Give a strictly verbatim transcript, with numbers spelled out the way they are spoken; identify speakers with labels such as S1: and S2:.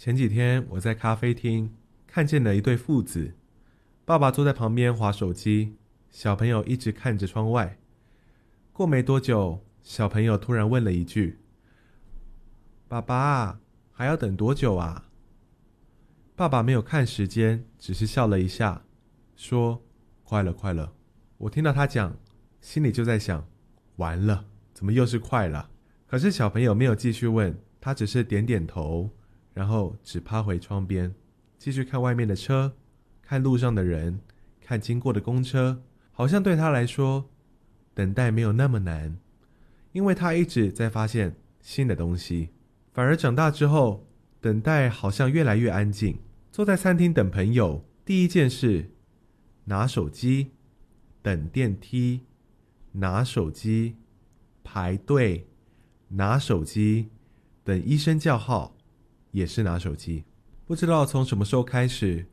S1: 前几天我在咖啡厅看见了一对父子，爸爸坐在旁边滑手机，小朋友一直看着窗外。过没多久，小朋友突然问了一句：爸爸，还要等多久啊？爸爸没有看时间，只是笑了一下，说：快了快了。我听到他讲，心里就在想，完了，怎么又是快了？可是小朋友没有继续问，他只是点点头，然后只趴回窗边，继续看外面的车，看路上的人，看经过的公车，好像对他来说，等待没有那么难，因为他一直在发现新的东西。反而长大之后，等待好像越来越安静。坐在餐厅等朋友，第一件事，拿手机，等电梯，拿手机，排队，拿手机，等医生叫号，也是拿手机。不知道从什么时候开始，